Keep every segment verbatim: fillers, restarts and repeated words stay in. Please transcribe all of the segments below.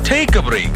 Take a break.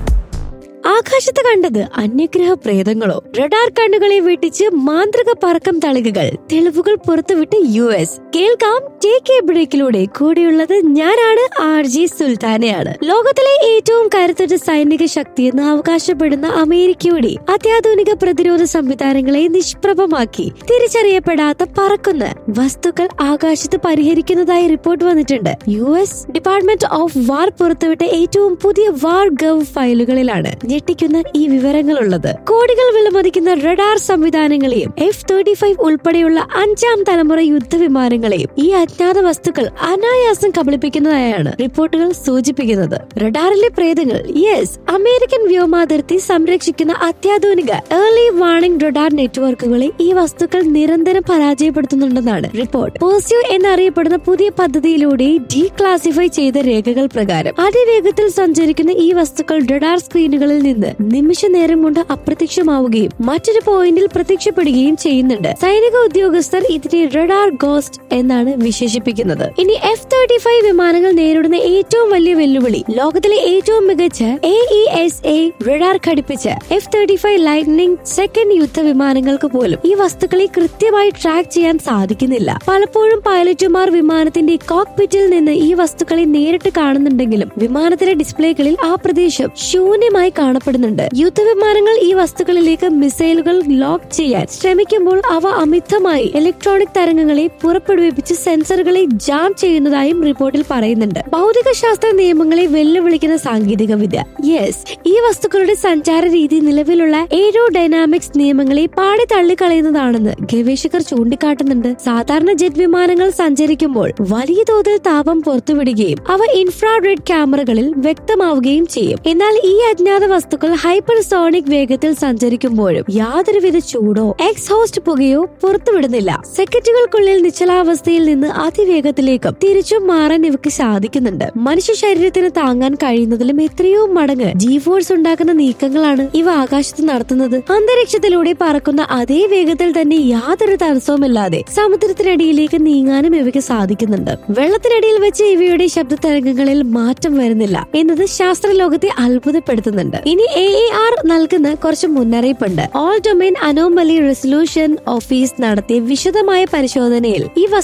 ആകാശത്ത് കണ്ടത് അന്യഗ്രഹ പ്രേതങ്ങളോ? റഡാർ കണ്ണുകളെ വെട്ടിച്ച് മാന്ത്രിക പറക്കം തളികകൾ, തെളിവുകൾ പുറത്തുവിട്ട് യു എസ്. കേൾക്കാം ടേക്ക് എ ബ്രേക്കിലൂടെ. കൂടെയുള്ളത് ഞാനാണ്, ആർ ജി സുൽത്താനയാണ്. ലോകത്തിലെ ഏറ്റവും കരുത്തുറ്റ സൈനിക ശക്തിയെന്ന് അവകാശപ്പെടുന്ന അമേരിക്കയുടെ അത്യാധുനിക പ്രതിരോധ സംവിധാനങ്ങളെ നിഷ്പ്രഭമാക്കി തിരിച്ചറിയപ്പെടാത്ത പറക്കുന്ന വസ്തുക്കൾ ആകാശത്ത് പരിഹരിക്കുന്നതായി റിപ്പോർട്ട് വന്നിട്ടുണ്ട്. യു എസ് ഡിപ്പാർട്ട്മെന്റ് ഓഫ് വാർ പുറത്തുവിട്ട ഏറ്റവും പുതിയ വാർ ഗവ് ഫയലുകളിലാണ് ഞെട്ടിക്കുന്ന ഈ വിവരങ്ങളുള്ളത്. കോടികൾ വിലമതിക്കുന്ന റഡാർ സംവിധാനങ്ങളെയും എഫ് തേർട്ടി ഫൈവ് ഉൾപ്പെടെയുള്ള അഞ്ചാം തലമുറ യുദ്ധവിമാനങ്ങളെയും ഈ അജ്ഞാത വസ്തുക്കൾ അനായാസം കബളിപ്പിക്കുന്നതായാണ് റിപ്പോർട്ടുകൾ സൂചിപ്പിക്കുന്നത്. റഡാറിലെ പ്രേതങ്ങൾ, യെസ്, അമേരിക്കൻ വ്യോമാതിർത്തി സംരക്ഷിക്കുന്ന അത്യാധുനിക ഏർലി വാർണിംഗ് റഡാർ നെറ്റ്വർക്കുകളെ ഈ വസ്തുക്കൾ നിരന്തരം പരാജയപ്പെടുത്തുന്നുണ്ടെന്നാണ് റിപ്പോർട്ട്. പേഴ്സ്യൂ എന്നറിയപ്പെടുന്ന പുതിയ പദ്ധതിയിലൂടെ ഡീക്ലാസിഫൈ ചെയ്ത രേഖകൾ പ്രകാരം അതിവേഗത്തിൽ സഞ്ചരിക്കുന്ന ഈ വസ്തുക്കൾ റഡാർ സ്ക്രീനുകളിൽ നിന്ന് നിമിഷ നേരം കൊണ്ട് അപ്രത്യക്ഷമാവുകയും മറ്റൊരു പോയിന്റിൽ പ്രത്യക്ഷപ്പെടുകയും ചെയ്യുന്നുണ്ട്. സൈനിക ഉദ്യോഗസ്ഥർ ഇതിനെ റഡാർ ഗോസ്റ്റ് എന്നാണ് വിശേഷിപ്പിക്കുന്നത്. ഇനി എഫ് തേർട്ടി ഫൈവ് വിമാനങ്ങൾ നേരിടുന്ന ഏറ്റവും വലിയ വെല്ലുവിളി, ലോകത്തിലെ ഏറ്റവും മികച്ച A E S A radar ഘടിപ്പിച്ച F thirty five lightning second യുദ്ധ വിമാനങ്ങൾക്ക് പോലും ഈ വസ്തുക്കളെ കൃത്യമായി ട്രാക്ക് ചെയ്യാൻ സാധിക്കുന്നില്ല. പലപ്പോഴും പൈലറ്റുമാർ വിമാനത്തിന്റെ കോക്പിറ്റിൽ നിന്ന് ഈ വസ്തുക്കളെ നേരിട്ട് കാണുന്നുണ്ടെങ്കിലും വിമാനത്തിലെ ഡിസ്പ്ലേകളിൽ ആ പ്രദേശം ശൂന്യമായി കാണപ്പെടുന്നുണ്ട്. യുദ്ധവിമാനങ്ങൾ ഈ വസ്തുക്കളിലേക്ക് മിസൈലുകൾ ലോക്ക് ചെയ്യാൻ ശ്രമിക്കുമ്പോൾ അവ അമിതമായി ഇലക്ട്രോണിക് തരംഗങ്ങളെ പുറപ്പെടുവിപ്പിച്ച് സെൻസറുകളെ ജാം ചെയ്യുന്നതായും റിപ്പോർട്ടിൽ പറയുന്നുണ്ട്. ഭൗതിക ശാസ്ത്ര നിയമങ്ങളെ വെല്ലുവിളിക്കുന്ന സാങ്കേതിക വിദ്യ, യെസ്, ഈ വസ്തുക്കളുടെ സഞ്ചാര രീതി നിലവിലുള്ള എയ്റോ ഡൈനാമിക്സ് നിയമങ്ങളെ പാടി തള്ളിക്കളയുന്നതാണെന്ന് ഗവേഷകർ ചൂണ്ടിക്കാട്ടുന്നുണ്ട്. സാധാരണ ജെറ്റ് വിമാനങ്ങൾ സഞ്ചരിക്കുമ്പോൾ വലിയ തോതിൽ താപം പുറത്തുവിടുകയും അവ ഇൻഫ്രാറെഡ് ക്യാമറകളിൽ വ്യക്തമാവുകയും ചെയ്യും. എന്നാൽ ഈ അജ്ഞാത വസ്തുക്കൾ ഹൈപ്പർസോണിക് വേഗത്തിൽ സഞ്ചരിക്കുമ്പോഴും യാതൊരുവിധ ചൂടോ എക്സ്ഹോസ്റ്റ് പുകയോ പുറത്തുവിടുന്നില്ല. സെക്കൻഡുകൾക്കുള്ളിൽ നിശ്ചലാവസ്ഥയിൽ നിന്ന് അതിവേഗത്തിലേക്കും തിരിച്ചും മാറാൻ ഇവക്ക് സാധിക്കുന്നുണ്ട്. മനുഷ്യ ശരീരത്തിന് താങ്ങാൻ കഴിയുന്നതിലും എത്രയോ മടങ്ങ് ജി ഫോഴ്സ് ഉണ്ടാക്കുന്ന നീക്കങ്ങളാണ് ഇവ ആകാശത്ത് നടത്തുന്നത്. അന്തരീക്ഷത്തിലൂടെ പറക്കുന്ന അതേ വേഗത്തിൽ തന്നെ യാതൊരു തടസ്സവുമില്ലാതെ സമുദ്രത്തിനടിയിലേക്ക് നീങ്ങാനും ഇവയ്ക്ക് സാധിക്കുന്നുണ്ട്. വെള്ളത്തിനടിയിൽ വെച്ച് ഇവയുടെ ശബ്ദ തരംഗങ്ങളിൽ മാറ്റം വരുന്നില്ല എന്നത് ശാസ്ത്രലോകത്തെ അത്ഭുതപ്പെടുത്തുന്നുണ്ട്. ഇനി എ എ ആർ നൽകുന്ന കുറച്ച് മുന്നറിയിപ്പുണ്ട്. All domain anomaly resolution office നടത്തിയ വിശദമായ പരിശോധനയിൽ ഈ